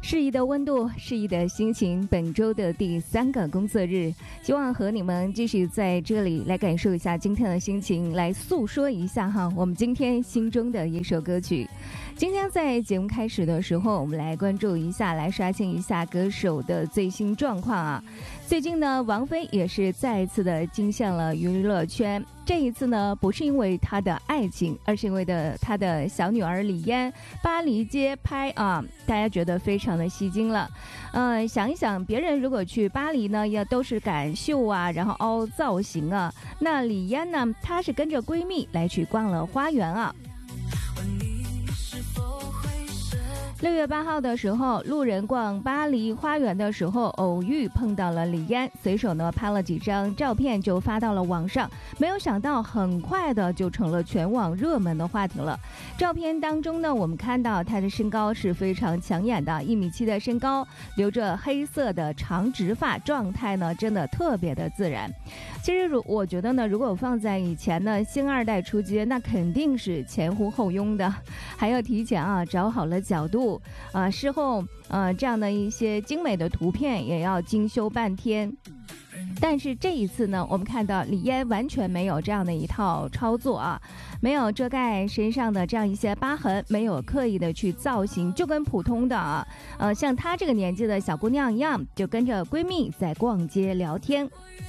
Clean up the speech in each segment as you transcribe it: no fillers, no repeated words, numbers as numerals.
适宜的温度，适宜的心情。本周的第3个工作日，希望和你们继续在这里来感受一下今天的心情，来诉说一下我们今天心中的一首歌曲。今天在节目开始的时候，我们来关注一下，来刷新一下歌手的最新状况啊。最近呢，王菲也是再一次的惊现了娱乐圈。这一次呢，不是因为她的爱情，而是因为她的小女儿李嫣巴黎街拍啊，大家觉得非常的吸睛了。想一想，别人如果去巴黎呢，也都是赶秀啊，然后凹造型啊，那李嫣呢，她是跟着闺蜜来去逛了花园啊。6月8号的时候，路人逛巴黎花园的时候偶遇碰到了李嫣，随手呢拍了几张照片就发到了网上，没有想到很快的就成了全网热门的话题了。照片当中呢，我们看到她的身高是非常抢眼的，1.7米的身高，留着黑色的长直发，状态呢真的特别的自然。其实我觉得呢，如果放在以前呢，星二代出街那肯定是前呼后拥的，还要提前找好了角度事后这样的一些精美的图片也要精修半天。但是这一次呢，我们看到李嫣完全没有这样的一套操作啊，没有遮盖身上的这样一些疤痕，没有刻意的去造型，就跟普通的像她这个年纪的小姑娘一样，就跟着闺蜜在逛街聊天。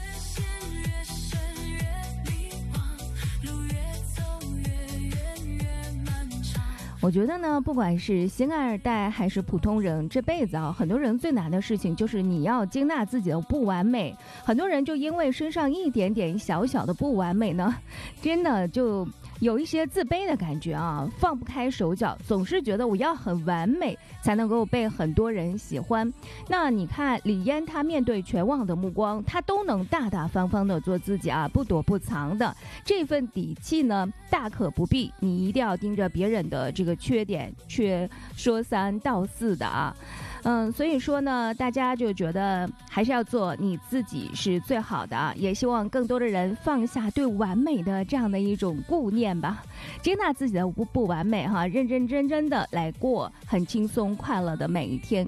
我觉得呢，不管是星二代还是普通人，这辈子很多人最难的事情就是你要接纳自己的不完美。很多人就因为身上一点点小小的不完美呢，真的就有一些自卑的感觉放不开手脚，总是觉得我要很完美才能够被很多人喜欢。那你看李嫣，她面对全网的目光，她都能大大方方的做自己不躲不藏的，这份底气呢，大可不必你一定要盯着别人的这个缺点却说3道4的所以说呢，大家就觉得还是要做你自己是最好的也希望更多的人放下对完美的这样的一种顾念吧，接纳自己的不完美认认真真的来过很轻松快乐的每一天。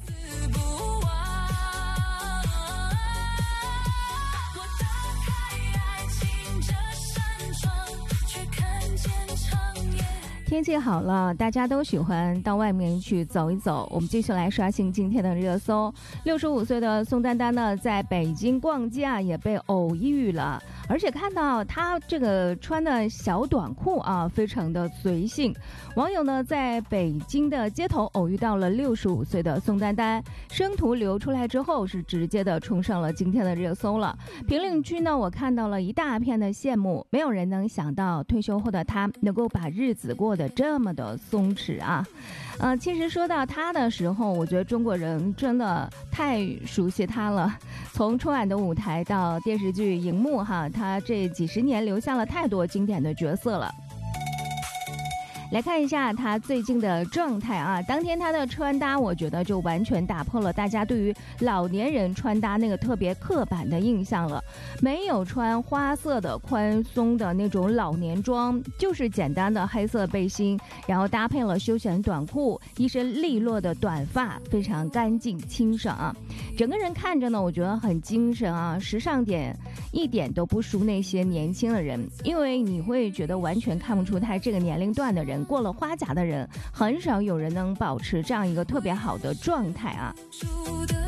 天气好了，大家都喜欢到外面去走一走。我们继续来刷新今天的热搜。65岁的宋丹丹呢，在北京逛街也被偶遇了，而且看到她这个穿的小短裤非常的随性。网友呢，在北京的街头偶遇到了65岁的宋丹丹，生图流出来之后，是直接的冲上了今天的热搜了。评论区呢，我看到了一大片的羡慕，没有人能想到退休后的她能够把日子过得这么的松弛其实说到他的时候，我觉得中国人真的太熟悉他了，从春晚的舞台到电视剧荧幕他这几十年留下了太多经典的角色了。来看一下他最近的状态当天他的穿搭我觉得就完全打破了大家对于老年人穿搭那个特别刻板的印象了，没有穿花色的宽松的那种老年装，就是简单的黑色背心，然后搭配了休闲短裤，一身利落的短发，非常干净清爽整个人看着呢，我觉得很精神时尚点一点都不输那些年轻的人，因为你会觉得完全看不出他这个年龄段的人，过了花甲的人，很少有人能保持这样一个特别好的状态